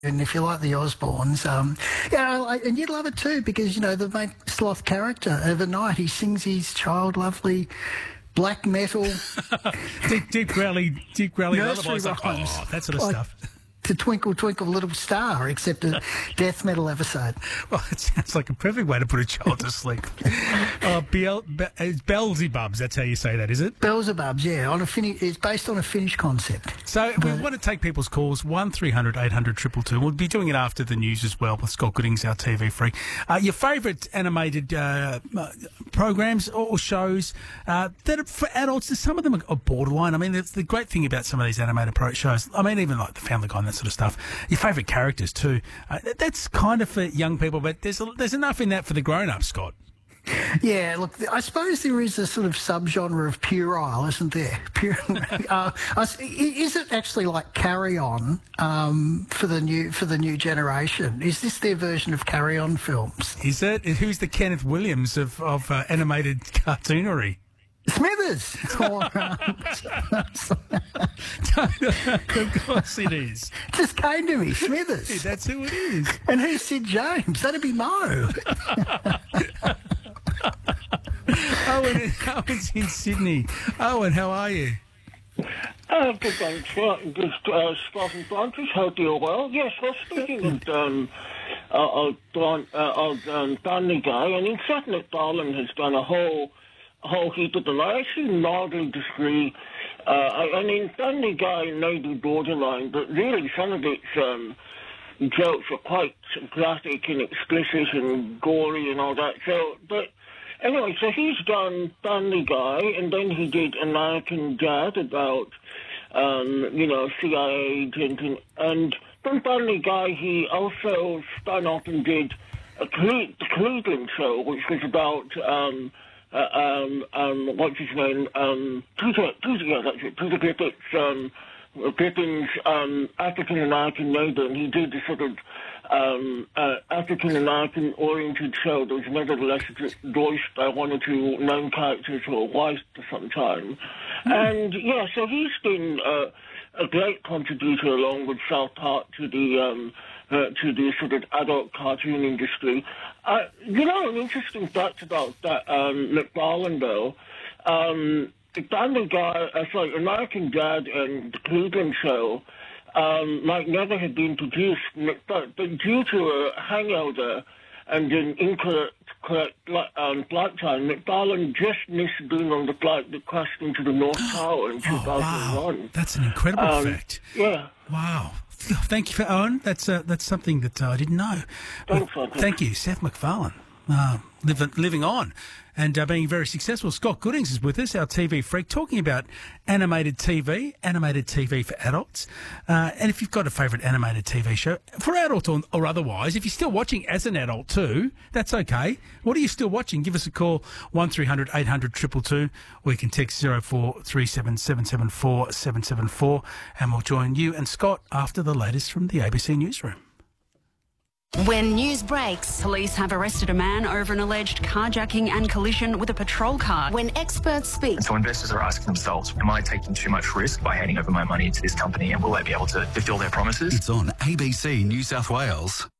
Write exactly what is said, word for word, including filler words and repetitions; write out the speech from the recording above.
And if you like the Osbournes, um, yeah, like, and you'd love it too because, you know, the main Sloth character overnight, he sings his child lovely black metal. deep, deep growly, deep growly nursery lullabies. Like, oh, that sort of like, stuff. To Twinkle, Twinkle, Little Star, except a death metal episode. Well, it sounds like a perfect way to put a child to sleep. uh, Beel, Be- it's Beelzebubs, that's how you say that, is it? Beelzebubs, yeah. On a Finnish, it's based on a Finnish concept. So we want to take people's calls, one three hundred eight hundred two two two. We'll be doing it after the news as well with Scott Goodings, our T V freak. Uh, your favourite animated uh, uh, programs or shows uh, that are for adults, some of them are borderline. I mean, it's the great thing about some of these animated pro shows, I mean, even like the Family Guy and that sort of stuff, your favourite characters too. Uh, that's kind of for young people, but there's a, there's enough in that for the grown-ups, Scott. Yeah, look, I suppose there is a sort of subgenre of puerile, isn't there? Pure, uh, is it actually like Carry On um, for the new for the new generation? Is this their version of Carry On films? Is it? Who's the Kenneth Williams of, of uh, animated cartoonery? Smithers. Of course it is. Just came to me, Smithers. Yeah, that's who it is. And who's Sid James? That'd be Mo. Owen, Owen's in Sydney. Owen, how are you? Uh, good, thanks. Uh, just uh, Scott and Francis, hope you're well. Yes, well, speaking of um, uh, of, Don, uh, of um, Family Guy, I mean, Seth MacFarlane has done a whole whole heap of them. I actually mildly disagree. Uh, I, I mean, Family Guy may be borderline, but really some of its um, jokes are quite graphic and explicit and gory and all that. So, but anyway, so he's done Family Guy, and then he did American Dad about, um, you know, C I A agent, and, and from Family Guy he also spun off and did a Cle- the Cleveland Show, which was about, um, uh, um, um, what's his name, um, Peter, Peter, yeah, that's it, Peter Griffin's, um, Griffin's um, African-American neighbor, and he did the sort of um, uh, African-American oriented show that was nevertheless voiced by one or two known characters who were white for some time. Mm. And, yeah, so he's been uh, a great contributor along with South Park to the um, uh, to the sort of adult cartoon industry. Uh, you know, an interesting fact about that um, MacFarlane, though, um, the Family Guy, uh, sorry, American Dad and the Cleveland Show um, might never have been produced, but, but due to a hangover and an incorrect correct, um, flight time, MacFarlane just missed being on the flight that crashed into the North Tower in two thousand one. Oh, wow. That's an incredible um, fact. Yeah. Wow. Thank you for Owen. That's uh, that's something that uh, I didn't know. Thanks, well, thank you, Seth MacFarlane. Uh, living, living on and uh, being very successful. Scott Goodings is with us, our T V freak, talking about animated T V, animated T V for adults. Uh, and if you've got a favourite animated T V show, for adult or, or otherwise, if you're still watching as an adult too, that's okay. What are you still watching? Give us a call, one three hundred eight hundred two two two, or you can text zero four three seven seven seven four seven seven four, and we'll join you and Scott after the latest from the A B C Newsroom. When news breaks, police have arrested a man over an alleged carjacking and collision with a patrol car. When experts speak. So investors are asking themselves, am I taking too much risk by handing over my money to this company, and will they be able to fulfil their promises? It's on A B C New South Wales.